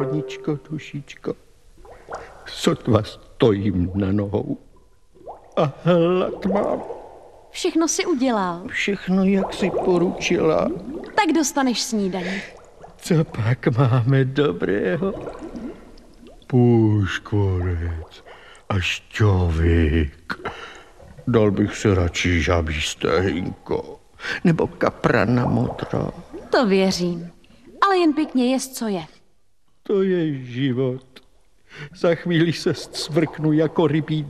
Veroničko, dušičko, sotva stojím na nohou a hlad mám. Všechno si udělal. Všechno, jak si poručila. Tak dostaneš snídaní. Co pak máme dobrého? Půškvorec a šťovík. Dal bych se radši žabí stehínko nebo kaprana modrá. To věřím. Ale jen pěkně jest, co je. To je život. Za chvíli se scvrknu jako rybí